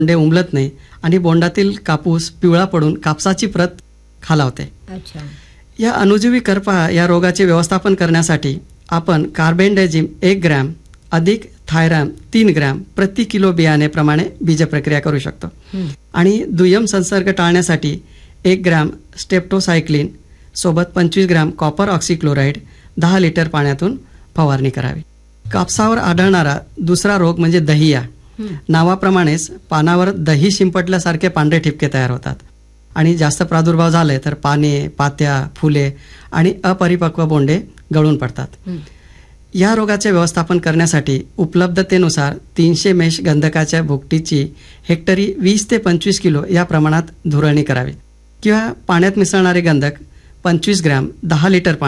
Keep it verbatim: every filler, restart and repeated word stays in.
बोंडे उमलत नाही आणि बोंडातील कापूस पिवळा पडून कापसाची प्रत खालावते. अच्छा. या अणुजीवी करपा या रोगाचे व्यवस्थापन करण्यासाठी आपण कार्बेंडाझिम एक ग्रॅम अधिक थायराम तीन ग्रॅम प्रति किलो बियाणेप्रमाणे बीजप्रक्रिया करू शकतो. आणि दुय्यम संसर्ग टाळण्यासाठी एक ग्रॅम स्टेप्टोसायक्लिन सोबत पंचवीस ग्रॅम कॉपर ऑक्सिक्लोराईड दहा लिटर पाण्यातून फवारणी करावी. कापसावर आढळणारा दुसरा रोग म्हणजे दहिया. नावाप्रमाणेच पानावर दही शिंपटल्यासारखे पांढरे ठिपके तयार होतात आणि जास्त प्रादुर्भाव झाले तर पाने, पात्या, फुले आणि अपरिपक्व बोंडे गळून पडतात. या रोगाचे व्यवस्थापन करण्यासाठी उपलब्धतेनुसार तीनशे मेश गंधकाच्या भुकटीची हेक्टरी वीस ते पंचवीस किलो या प्रमाणात धुरळणी करावी किंवा पाण्यात मिसळणारे गंधक पंचवीस ग्रॅम दहा लिटर